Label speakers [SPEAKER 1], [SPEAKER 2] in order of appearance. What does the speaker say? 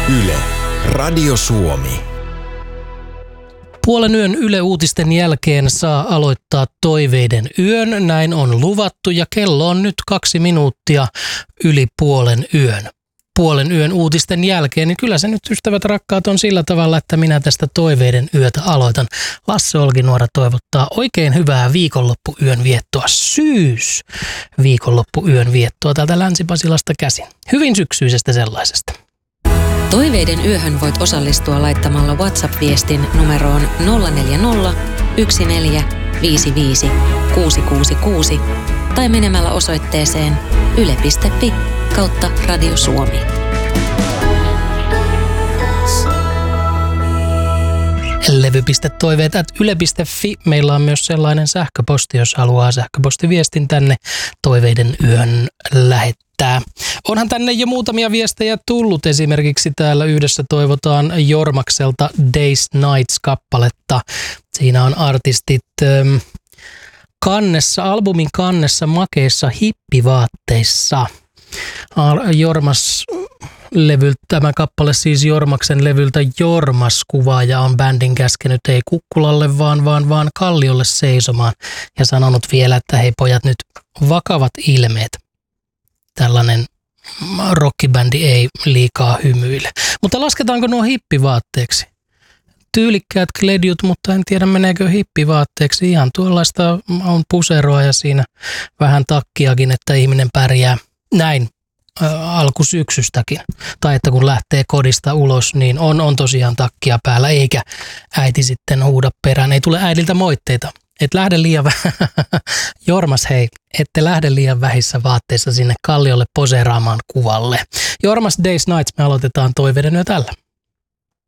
[SPEAKER 1] Yle, Radio Suomi.
[SPEAKER 2] Puolen yön Yle Uutisten jälkeen saa aloittaa Toiveiden yön. Näin on luvattu ja kello on nyt 2 minuuttia yli puolen yön. Puolen yön uutisten jälkeen, niin kyllä se nyt, ystävät rakkaat, on sillä tavalla, että minä tästä Toiveiden yötä aloitan. Lasse Olkinuora toivottaa oikein hyvää viikonloppuyön viettoa, viikonloppuyön viettoa täältä Länsi-Pasilasta käsin. Hyvin syksyisestä sellaisesta.
[SPEAKER 3] Toiveiden yöhön voit osallistua laittamalla WhatsApp-viestin numeroon 040 1455 666 tai menemällä osoitteeseen yle.fi/Radio Suomi.
[SPEAKER 2] levy.toiveet@yle.fi. Meillä on myös sellainen sähköposti, jos haluaa sähköpostiviestin tänne Toiveiden yön lähettää. Onhan tänne jo muutamia viestejä tullut. Esimerkiksi täällä yhdessä toivotaan Jormakselta Days Nights-kappaletta. Siinä on artistit albumin kannessa makeissa hippivaatteissa. Tämä kappale siis Jormaksen levyltä Jormas-kuvaaja on bändin käskenyt ei kukkulalle vaan kalliolle seisomaan ja sanonut vielä, että hei pojat, nyt vakavat ilmeet. Tällainen rockibändi ei liikaa hymyile. Mutta lasketaanko nuo hippivaatteeksi? Tyylikkäät kledjut, mutta en tiedä meneekö hippivaatteeksi. Ihan tuollaista on puseroa ja siinä vähän takkiakin, että ihminen pärjää näin alkusyksystäkin. Tai että kun lähtee kodista ulos, niin on tosiaan takkia päällä, eikä äiti sitten huuda perään. Ei tule äidiltä moitteita. Et lähde liian Jormas, hei, ette lähde liian vähissä vaatteissa sinne kalliolle poseeraamaan kuvalle. Jormas Days Nights, me aloitetaan Toiveiden yö tällä.